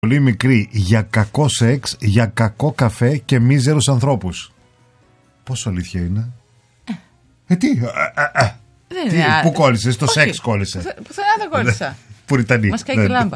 πολύ μικρή για κακό σεξ, για κακό καφέ και μίζερους ανθρώπους. Πόσο αλήθεια είναι? Πού κόλλησες? Το σεξ κόλλησε. Πουθενά δεν κόλλησα. Πουριτανή. Μας καίει και λάμπα.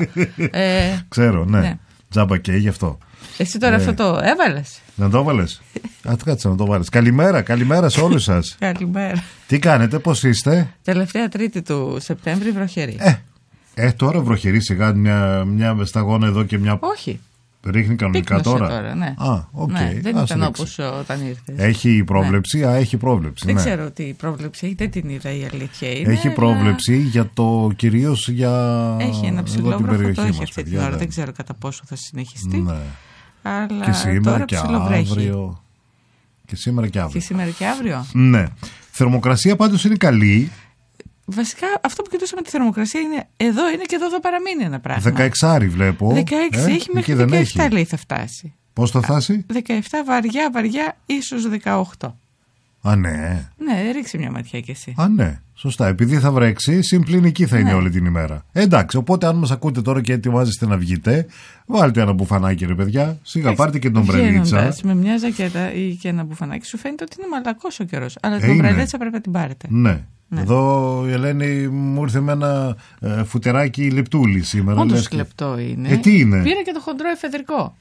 Ξέρω, ναι. Τζάμπα και γι' αυτό. Εσύ τώρα αυτό το έβαλες? Να το έβαλες? Κάτσε να το βάλεις. Καλημέρα σε όλους σας. Καλημέρα. Τι κάνετε, πώς είστε? Τελευταία Τρίτη του Σεπτέμβρη, βροχερή. Τώρα βροχερή σιγά, μια σταγόνα εδώ και μια. Όχι. Ρίχνει κανονικά τώρα. Ναι. Okay. Δεν ήταν όπως όταν ήρθες. Έχει πρόβλεψη, έχει πρόβλεψη. Δεν ξέρω τι πρόβλεψη έχει, δεν την είδα, η αλήθεια είναι. Έχει πρόβλεψη για το κυρίως για. Έχει ένα ψηλό βροχό, το έχει αυτή την ώρα. Δεν ξέρω κατά πόσο θα συνεχιστεί. Ναι. Αλλά και σήμερα τώρα και αύριο. Και σήμερα και αύριο. Ναι. Θερμοκρασία πάντως είναι καλή. Βασικά αυτό που κοιτούσαμε τη θερμοκρασία είναι εδώ είναι και εδώ θα παραμείνει ένα πράγμα. 16 βλέπω. 16 έχει μέχρι 17 λέει θα φτάσει. Πώς θα φτάσει? 17 βαριά ίσως 18. Α, ναι. Ναι, ρίξει μια ματιά κι εσύ. Α, ναι, σωστά. Επειδή θα βρέξει, συμπληνική θα είναι όλη την ημέρα. Εντάξει, οπότε αν μας ακούτε τώρα και ετοιμάζεστε να βγείτε, βάλτε ένα μπουφανάκι, ρε παιδιά. Σιγά πάρτε και την ομπρελίτσα. Με μια ζακέτα ή και ένα μπουφανάκι σου φαίνεται ότι είναι μαλακός ο καιρός. Αλλά την ομπρελίτσα πρέπει να την πάρετε. Ναι. Εδώ η Ελένη μου ήρθε με ένα φουτεράκι λεπτούλι σήμερα. Όντως λεπτό είναι. Τι είναι? Πήρα και το χοντρό εφεδρικό.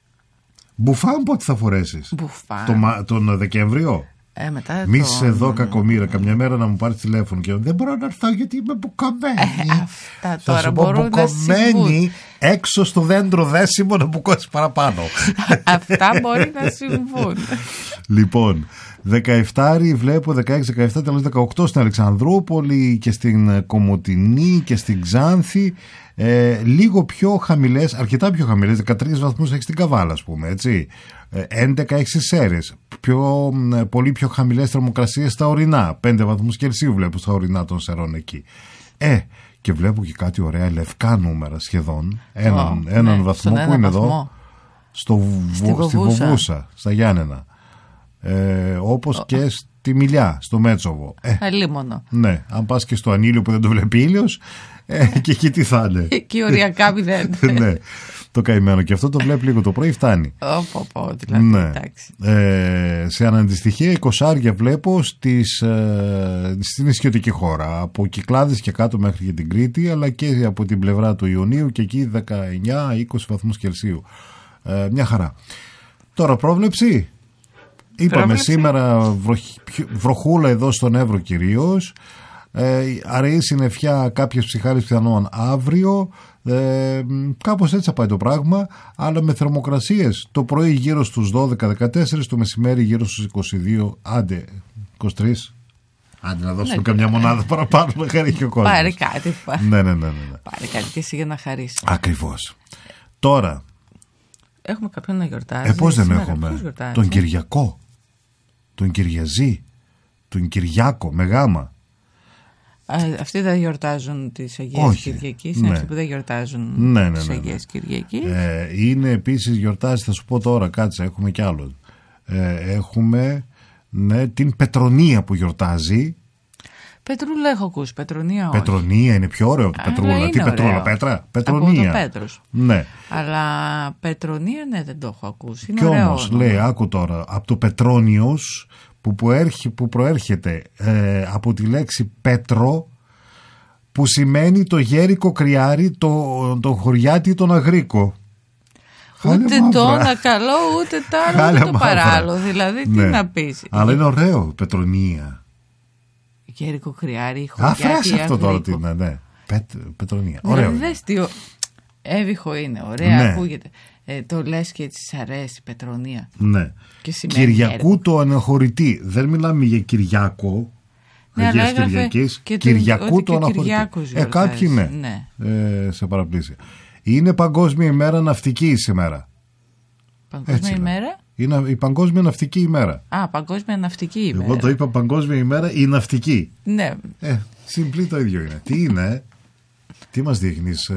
Μπουφάν πότε θα φορέσεις? Τον Δεκέμβριο? Μη σε δω κακομοίρα, καμιά μέρα να μου πάρει τηλέφωνο και δεν μπορώ να έρθω γιατί είμαι μπουκωμένη. Αυτά τώρα μπορούν να συμβούν. Έξω στο δέντρο δέσιμο να μπουκώσεις παραπάνω. Αυτά μπορεί να συμβούν. Λοιπόν, 17 βλέπω, 16-17 τέλος 18 στην Αλεξανδρούπολη και στην Κομοτηνή και στην Ξάνθη. Λίγο πιο χαμηλές, αρκετά πιο χαμηλές, 13 βαθμούς έχει στην Καβάλα, ας πούμε, έτσι. 11 έχει στις Σέρρες. Πολύ πιο χαμηλές θερμοκρασίες στα ορεινά. 5 βαθμούς Κελσίου βλέπω στα ορεινά των Σερών εκεί. Και βλέπω και κάτι ωραία λευκά νούμερα σχεδόν. Έναν βαθμό που είναι εδώ. Στη Βοβούσα, στα Γιάννενα. Όπως και στη Μιλιά, στο Μέτσοβο. Αλίμονο. Ναι, αν πας και στο Ανήλιο που δεν το βλέπει ήλιος, και εκεί τι θα είναι. Εκεί οριακά 0. Ναι, το καημένο. Και αυτό το βλέπει λίγο το πρωί, φτάνει. Δηλαδή, ναι. Σε αναντιστοιχεία 20 βλέπω στην νησιωτική χώρα. Από Κυκλάδες και κάτω μέχρι και την Κρήτη, αλλά και από την πλευρά του Ιωνίου και εκεί 19-20 βαθμούς Κελσίου. Μια χαρά. Τώρα πρόβλεψη. Είπαμε σήμερα βροχούλα εδώ στον Εύρο κυρίως. Αραιή συννεφιά, κάποιες ψυχάλες πιθανόν αύριο. Κάπως έτσι θα πάει το πράγμα, αλλά με θερμοκρασίες το πρωί γύρω στους 12-14, το μεσημέρι γύρω στους 22, άντε 23. Άντε να δώσουμε καμιά μονάδα παραπάνω να χαρεί και ο κόσμος. Πάρε κάτι. Ναι. Πάρε κάτι και εσύ για να χαρίσει. Ακριβώς. Τώρα έχουμε κάποιον να γιορτάζει. Πώς δεν έχουμε? Τον Κυριακό, τον Κυριαζή, τον Κυριάκο με γάμα. Αυτοί δεν γιορτάζουν τις Αγίες Κυριακής. Είναι αυτοί που δεν γιορτάζουν τις Αγίες Κυριακής. Είναι επίσης γιορτάζει, θα σου πω τώρα, κάτσε, έχουμε κι άλλο. Έχουμε την Πετρονία που γιορτάζει. Πετρούλα έχω ακούσει, Πετρονία όχι. Πετρονία είναι πιο ωραίο το Πετρούλα. Τι Πετρούλα, Πέτρα? Πετρονία. Από το Πέτρος. Ναι. Αλλά Πετρονία δεν το έχω ακούσει. Κι όμως λέει, άκου τώρα, από το Πετρόνιος που προέρχεται από τη λέξη Πέτρο, που σημαίνει το γέρικο κρυάρι, το χωριάτι, τον αγρίκο. Ούτε το ένα καλό, ούτε το άλλο, ούτε το παράλληλο. Δηλαδή, τι να πεις. Αλλά είναι ωραίο, Πετρονία. Γέρικο κρυάρι, χωριάτι, αφράσει αυτό τώρα τι είναι, ναι. Πετρονία. Ωραίο. Δες τι έβυχο είναι, ωραία, ακούγεται. Το λες και έτσι σ' αρέσει, Πετρονία. Ναι. Κυριακού το αναχωρητή. Δεν μιλάμε για Κυριάκο. Αγίας Κυριακής. Κυριακού το αναχωρητή. Κάποιοι ναι. Σε παραπλήσια. Είναι Παγκόσμια ημέρα ναυτική σήμερα. Παγκόσμια ημέρα? Είναι η Παγκόσμια Ναυτική ημέρα. Παγκόσμια Ναυτική ημέρα. Εγώ το είπα Παγκόσμια ημέρα η ναυτική. Ναι. Συμπλή το ίδιο είναι. Τι είναι? Τι μας δείχνεις?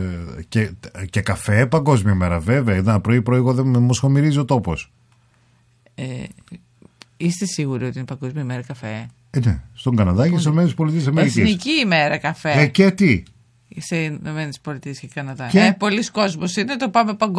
Και καφέ Παγκόσμια ημέρα, βέβαια. Πρωί εγώ δεν μου σχομυρίζει ο τόπος. Είστε σίγουροι ότι είναι Παγκόσμια ημέρα καφέ? Ναι, στον Καναδά και στις ΗΠΑ. Εθνική ημέρα καφέ. Και τι? Σε ΗΠΑ και Καναδά. Πολλοί κόσμος είναι, το πάμε παγκόσμια.